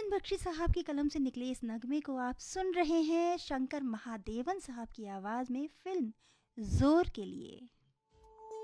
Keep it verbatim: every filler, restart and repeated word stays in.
मोहन बख्शी साहब की कलम से निकले इस नगमे को आप सुन रहे हैं शंकर महादेवन साहब की आवाज़ में फ़िल्म ज़ोर के लिए।